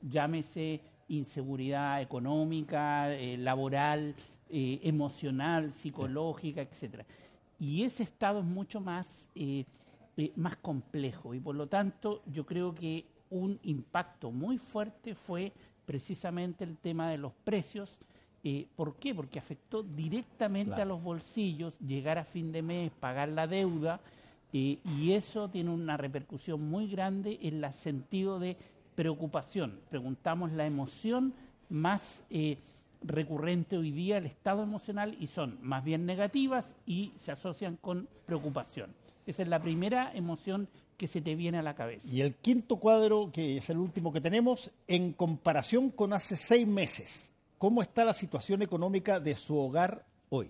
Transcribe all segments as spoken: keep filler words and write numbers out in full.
llámese inseguridad económica, eh, laboral, eh, emocional, psicológica, etcétera. Y ese estado es mucho más, eh, eh, más complejo y por lo tanto yo creo que un impacto muy fuerte fue precisamente el tema de los precios. Eh, ¿Por qué? Porque afectó directamente claro. a los bolsillos, llegar a fin de mes, pagar la deuda, eh, y eso tiene una repercusión muy grande en el sentido de preocupación. Preguntamos la emoción más eh, recurrente hoy día, el estado emocional, y son más bien negativas y se asocian con preocupación. Esa es la primera emoción que se te viene a la cabeza. Y el quinto cuadro, que es el último que tenemos, en comparación con hace seis meses, ¿cómo está la situación económica de su hogar hoy?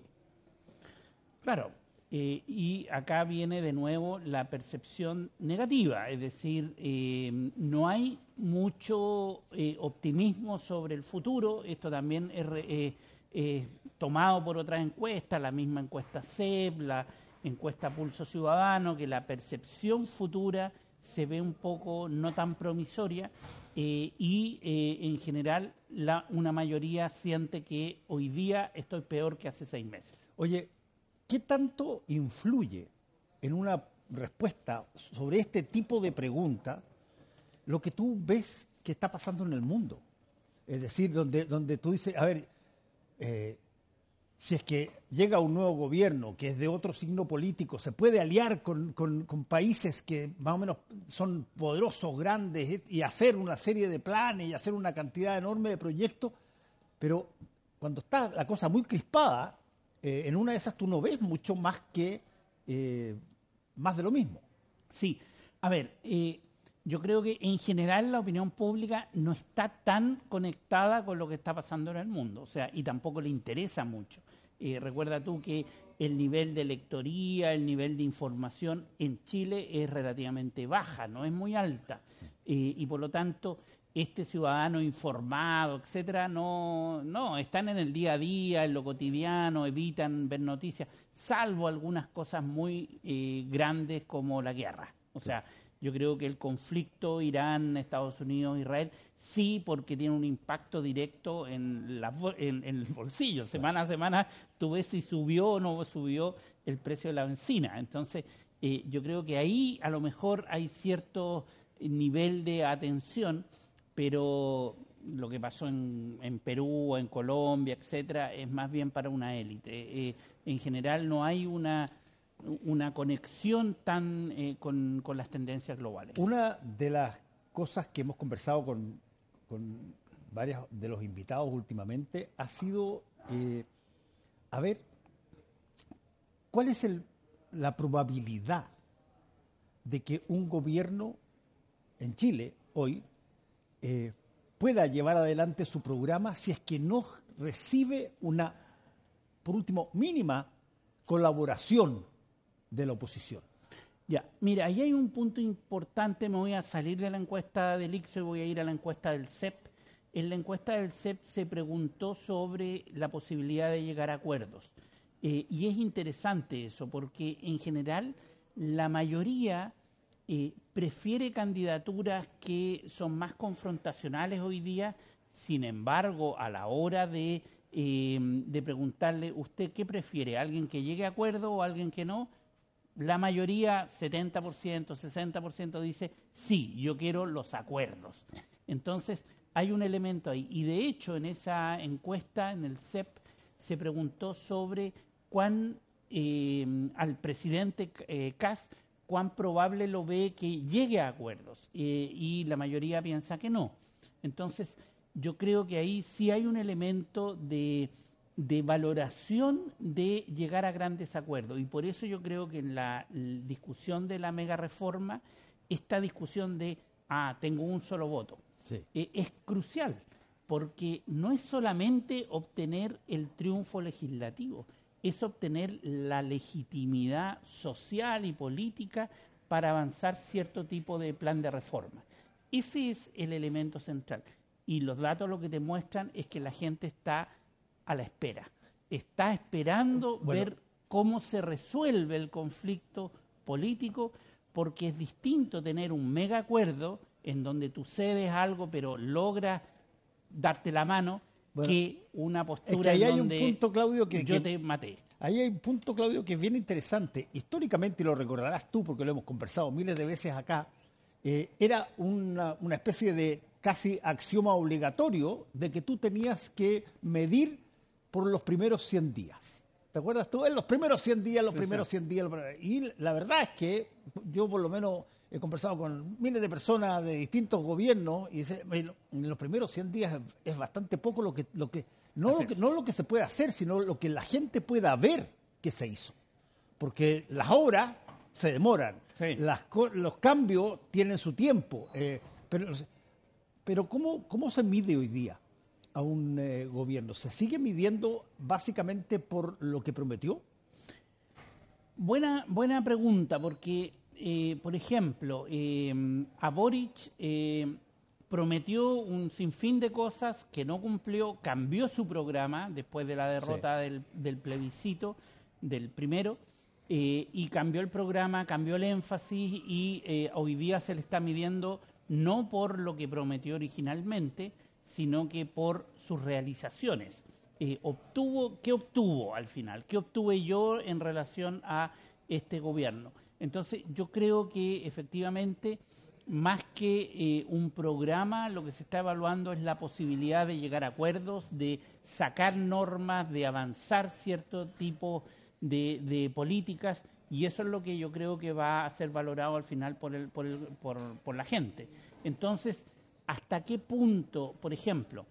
Claro, eh, y acá viene de nuevo la percepción negativa, es decir, eh, no hay mucho eh, optimismo sobre el futuro. Esto también es eh, eh, tomado por otras encuestas, la misma encuesta C E P, la encuesta Pulso Ciudadano, que la percepción futura se ve un poco no tan promisoria eh, y eh, en general la, una mayoría siente que hoy día estoy peor que hace seis meses. Oye, ¿qué tanto influye en una respuesta sobre este tipo de pregunta lo que tú ves que está pasando en el mundo? Es decir, donde, donde tú dices, a ver, eh, si es que llega un nuevo gobierno que es de otro signo político, se puede aliar con, con, con países que más o menos son poderosos, grandes, y hacer una serie de planes y hacer una cantidad enorme de proyectos, pero cuando está la cosa muy crispada, eh, en una de esas tú no ves mucho más que eh, más de lo mismo. Sí, a ver, eh, yo creo que en general la opinión pública no está tan conectada con lo que está pasando en el mundo, o sea, y tampoco le interesa mucho. Eh, recuerda tú que el nivel de lectoría, el nivel de información en Chile es relativamente baja, no es muy alta, eh, y por lo tanto este ciudadano informado, etcétera, no, no, están en el día a día, en lo cotidiano, evitan ver noticias, salvo algunas cosas muy eh, grandes como la guerra. O sea, yo creo que el conflicto Irán, Estados Unidos, Israel, sí, porque tiene un impacto directo en, la, en, en el bolsillo. Semana a semana tú ves si subió o no subió el precio de la benzina. Entonces, eh, yo creo que ahí a lo mejor hay cierto nivel de atención, pero lo que pasó en, en Perú, en Colombia, etcétera, es más bien para una élite. Eh, en general no hay una... una conexión tan eh, con, con las tendencias globales. Una de las cosas que hemos conversado con, con varios de los invitados últimamente ha sido, eh, a ver, ¿cuál es el, la probabilidad de que un gobierno en Chile hoy eh, pueda llevar adelante su programa si es que no recibe una, por último, mínima colaboración de la oposición? Ya, mira, ahí hay un punto importante. Me voy a salir de la encuesta del I C S O y voy a ir a la encuesta del C E P. En la encuesta del C E P se preguntó sobre la posibilidad de llegar a acuerdos. Eh, y es interesante eso, porque en general la mayoría eh, prefiere candidaturas que son más confrontacionales hoy día. Sin embargo, a la hora de, eh, de preguntarle, ¿usted qué prefiere? ¿Alguien que llegue a acuerdo o alguien que no? La mayoría, setenta por ciento, sesenta por ciento dice, sí, yo quiero los acuerdos. Entonces, hay un elemento ahí. Y de hecho, en esa encuesta, en el C E P, se preguntó sobre cuán, eh, al presidente eh, Kast, cuán probable lo ve que llegue a acuerdos. Eh, y la mayoría piensa que no. Entonces, yo creo que ahí sí hay un elemento de... de valoración de llegar a grandes acuerdos. Y por eso yo creo que en la discusión de la mega reforma, esta discusión de, ah, tengo un solo voto, sí. eh, es crucial, porque no es solamente obtener el triunfo legislativo, es obtener la legitimidad social y política para avanzar cierto tipo de plan de reforma. Ese es el elemento central. Y los datos lo que te muestran es que la gente está a la espera. Está esperando bueno. ver cómo se resuelve el conflicto político, porque es distinto tener un mega acuerdo en donde tú cedes algo, pero logras darte la mano, bueno, que una postura es que ahí en hay donde un punto, Claudio, que, yo que, te maté. Ahí hay un punto, Claudio, que es bien interesante. Históricamente, y lo recordarás tú porque lo hemos conversado miles de veces acá, eh, era una, una especie de casi axioma obligatorio de que tú tenías que medir por los primeros cien días. ¿Te acuerdas tú? En los primeros cien días, los sí, primeros sí. cien días. Y la verdad es que yo por lo menos he conversado con miles de personas de distintos gobiernos y dice, en los primeros cien días es bastante poco lo que... Lo que no, lo que no lo que se puede hacer, sino lo que la gente pueda ver que se hizo. Porque las obras se demoran, sí. las, los cambios tienen su tiempo. Eh, pero pero ¿cómo, ¿cómo se mide hoy día a un eh, gobierno? ¿Se sigue midiendo básicamente por lo que prometió? Buena, buena pregunta, porque, eh, por ejemplo, eh, a Boric eh, prometió un sinfín de cosas que no cumplió, cambió su programa después de la derrota sí. del, del plebiscito, del primero, eh, y cambió el programa, cambió el énfasis y eh, hoy día se le está midiendo no por lo que prometió originalmente, sino que por sus realizaciones. Eh, obtuvo, ¿qué obtuvo al final? ¿Qué obtuve yo en relación a este gobierno? Entonces, yo creo que efectivamente, más que eh, un programa, lo que se está evaluando es la posibilidad de llegar a acuerdos, de sacar normas, de avanzar cierto tipo de, de políticas, y eso es lo que yo creo que va a ser valorado al final por, el, por, el, por, por la gente. Entonces, ¿hasta qué punto, por ejemplo,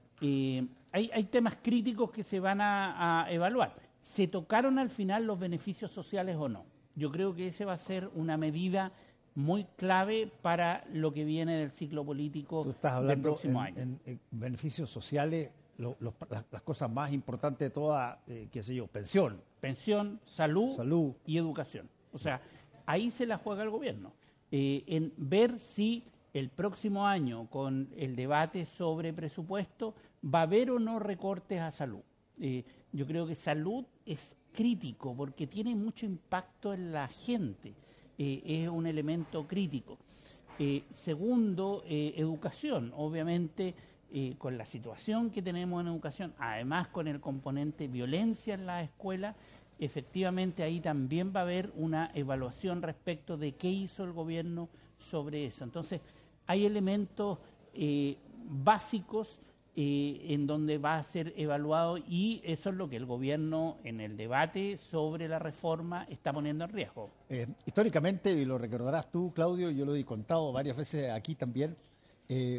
eh, hay, hay temas críticos que se van a, a evaluar? ¿Se tocaron al final los beneficios sociales o no? Yo creo que esa va a ser una medida muy clave para lo que viene del ciclo político Tú estás hablando del próximo en, año. En, en beneficios sociales, lo, lo, las, las cosas más importantes de todas, eh, qué sé yo, pensión. Pensión, salud, salud y educación. O sea, ahí se la juega el gobierno. Eh, en ver si el próximo año, con el debate sobre presupuesto, va a haber o no recortes a salud. Eh, yo creo que salud es crítico porque tiene mucho impacto en la gente. Eh, es un elemento crítico. Eh, segundo, eh, educación. Obviamente, eh, con la situación que tenemos en educación, además con el componente violencia en la escuela, efectivamente ahí también va a haber una evaluación respecto de qué hizo el gobierno sobre eso. Entonces, hay elementos eh, básicos eh, en donde va a ser evaluado y eso es lo que el gobierno en el debate sobre la reforma está poniendo en riesgo. Eh, históricamente, y lo recordarás tú, Claudio, yo lo he contado varias veces aquí también, eh,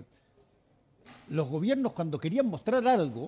los gobiernos cuando querían mostrar algo,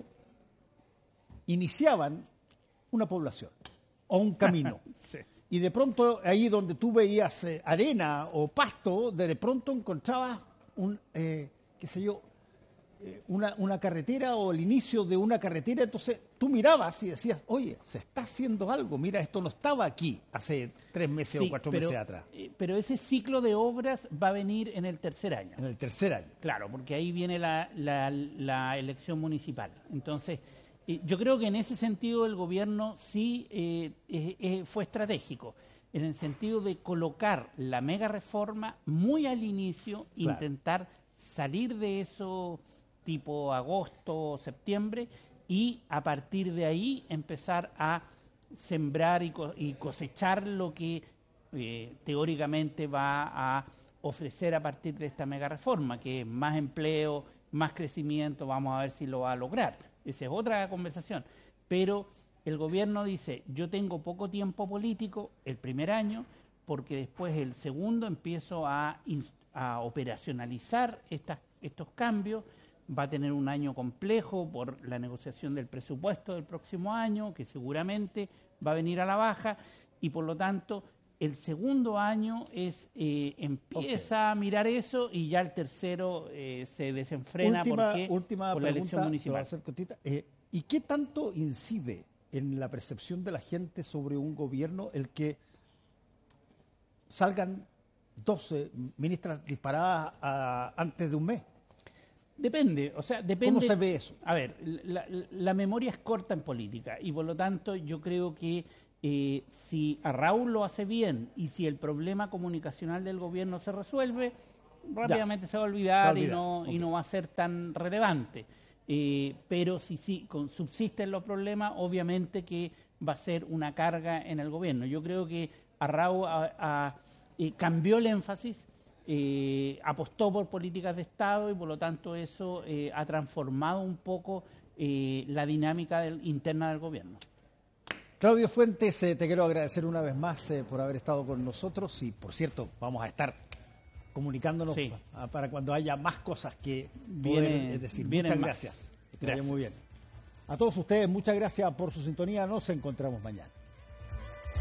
iniciaban una población o un camino. Sí. Y de pronto, ahí donde tú veías eh, arena o pasto, de, de pronto encontrabas un, eh, qué sé yo, eh, una, una carretera o el inicio de una carretera. Entonces tú mirabas y decías, oye, se está haciendo algo. Mira, esto no estaba aquí hace tres meses sí, o cuatro pero, meses atrás. Eh, pero ese ciclo de obras va a venir en el tercer año. En el tercer año. Claro, porque ahí viene la, la, la elección municipal. Entonces, eh, yo creo que en ese sentido el gobierno sí eh, eh, eh, fue estratégico, en el sentido de colocar la mega reforma muy al inicio, claro. Intentar salir de eso tipo agosto, septiembre, y a partir de ahí empezar a sembrar y, co y cosechar lo que eh, teóricamente va a ofrecer a partir de esta mega reforma, que es más empleo, más crecimiento, vamos a ver si lo va a lograr. Esa es otra conversación. Pero el gobierno dice, yo tengo poco tiempo político el primer año, porque después el segundo empiezo a, a operacionalizar estas, estos cambios, va a tener un año complejo por la negociación del presupuesto del próximo año, que seguramente va a venir a la baja, y por lo tanto el segundo año es eh, empieza okay. a mirar eso y ya el tercero eh, se desenfrena última, porque última por pregunta, la elección municipal. Hacer eh, ¿Y qué tanto incide en la percepción de la gente sobre un gobierno el que salgan doce ministras disparadas a, antes de un mes? Depende, o sea, depende. ¿Cómo se ve eso? A ver, la, la memoria es corta en política y por lo tanto yo creo que eh, si a Raúl lo hace bien y si el problema comunicacional del gobierno se resuelve, rápidamente Ya. se va a olvidar, Se va a y, no, olvidar. y no va a ser tan relevante. Eh, pero si sí, con, subsisten los problemas, obviamente que va a ser una carga en el gobierno. Yo creo que Arrau a, a, eh, cambió el énfasis, eh, apostó por políticas de Estado y por lo tanto eso eh, ha transformado un poco eh, la dinámica del, interna del gobierno. Claudio Fuentes, eh, te quiero agradecer una vez más eh, por haber estado con nosotros y, por cierto, vamos a estar comunicándonos Sí. pa- para cuando haya más cosas que Viene- poder eh, decir. vienen Muchas más. gracias. Que te vaya Gracias. muy bien. A todos ustedes, muchas gracias por su sintonía. Nos encontramos mañana.